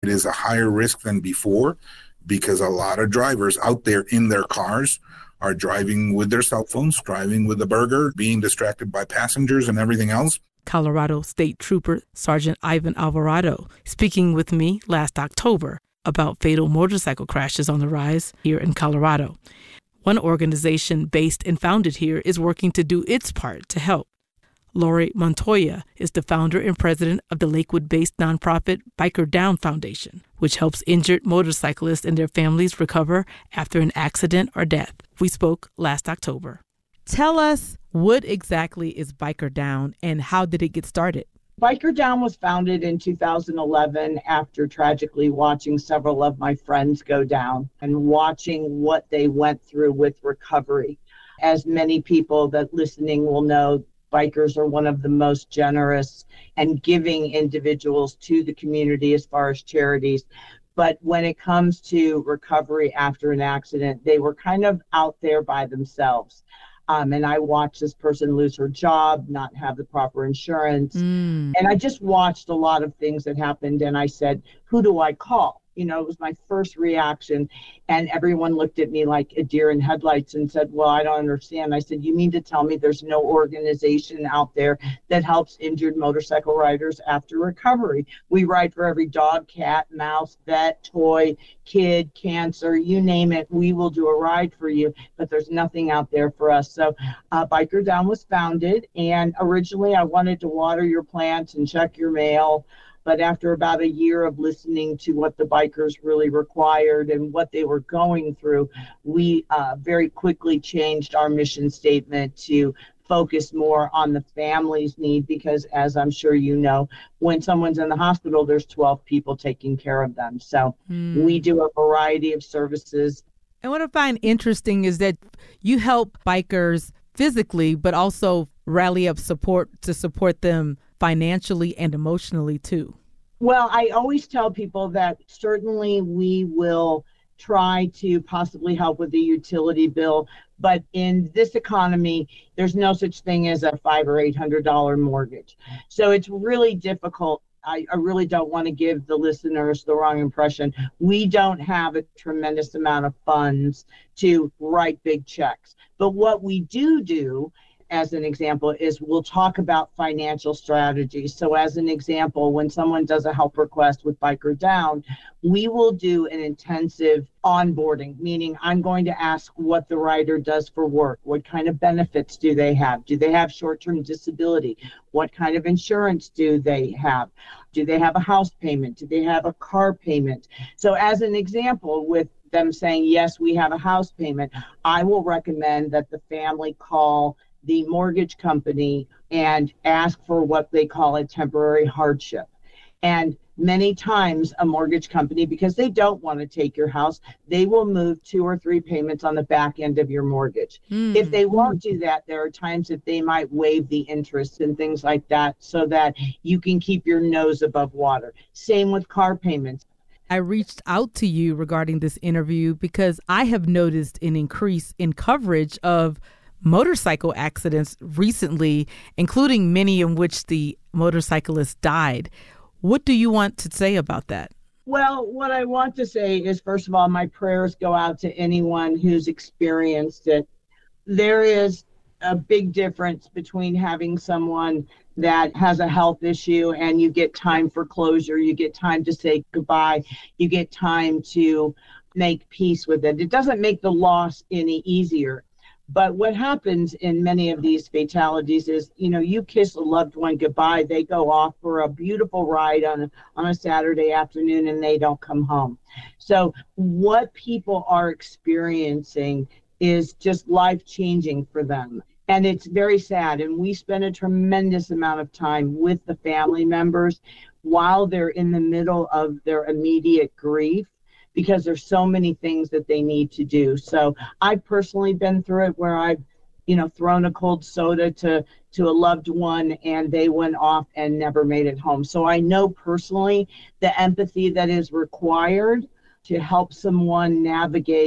It is a higher risk than before because a lot of drivers out there in their cars are driving with their cell phones, driving with a burger, being distracted by passengers and everything else. Colorado State Trooper Sergeant Ivan Alvarado speaking with me last October about fatal motorcycle crashes on the rise here in Colorado. One organization based and founded here is working to do its part to help. Lori Montoya is the founder and president of the Lakewood-based nonprofit Biker Down Foundation, which helps injured motorcyclists and their families recover after an accident or death. We spoke last October. Tell us, what exactly is Biker Down and how did it get started? Biker Down was founded in 2011 after tragically watching several of my friends go down and watching what they went through with recovery. As many people that listening will know, bikers are one of the most generous and giving individuals to the community as far as charities. But when it comes to recovery after an accident, they were kind of out there by themselves. And I watched this person lose her job, not have the proper insurance. And I just watched a lot of things that happened. And I said, who do I call? You know, it was my first reaction. And everyone looked at me like a deer in headlights and said, well, I don't understand. I said, you mean to tell me there's no organization out there that helps injured motorcycle riders after recovery? We ride for every dog, cat, mouse, vet, toy, kid, cancer, you name it. We will do a ride for you, but there's nothing out there for us. So Biker Down was founded. And originally I wanted to water your plants and check your mail. But after about a year of listening to what the bikers really required and what they were going through, we very quickly changed our mission statement to focus more on the family's need because, as I'm sure you know, when someone's in the hospital, there's 12 people taking care of them. So we do a variety of services. And what I find interesting is that you help bikers physically, but also rally up support to support them financially and emotionally too. Well, I always tell people that certainly we will try to possibly help with the utility bill, but in this economy, there's no such thing as a $500 or $800 mortgage. So it's really difficult. I really don't want to give the listeners the wrong impression. We don't have a tremendous amount of funds to write big checks. But what we do as an example, is we'll talk about financial strategies. So as an example, when someone does a help request with Biker Down, we will do an intensive onboarding, meaning I'm going to ask what the rider does for work. What kind of benefits do they have? Do they have short-term disability? What kind of insurance do they have? Do they have a house payment? Do they have a car payment? So as an example, with them saying, yes, we have a house payment, I will recommend that the family call the mortgage company and ask for what they call a temporary hardship. And many times a mortgage company, because they don't want to take your house, they will move 2 or 3 payments on the back end of your mortgage. If they won't do that, there are times that they might waive the interest and things like that so that you can keep your nose above water. Same with car payments. I reached out to you regarding this interview because I have noticed an increase in coverage of motorcycle accidents recently, including many in which the motorcyclist died. What do you want to say about that? Well, what I want to say is, first of all, my prayers go out to anyone who's experienced it. There is a big difference between having someone that has a health issue and you get time for closure, you get time to say goodbye, you get time to make peace with it. It doesn't make the loss any easier. But what happens in many of these fatalities is, you kiss a loved one goodbye, they go off for a beautiful ride on a Saturday afternoon and they don't come home. So what people are experiencing is just life-changing for them. And it's very sad. And we spend a tremendous amount of time with the family members while they're in the middle of their immediate grief, because there's so many things that they need to do. So I've personally been through it where I've, thrown a cold soda to a loved one and they went off and never made it home. So I know personally the empathy that is required to help someone navigate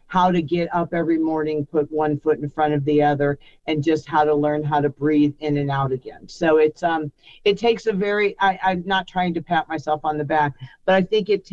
how to get up every morning, put one foot in front of the other, and just how to learn how to breathe in and out again. So it takes a very, I'm not trying to pat myself on the back, but I think it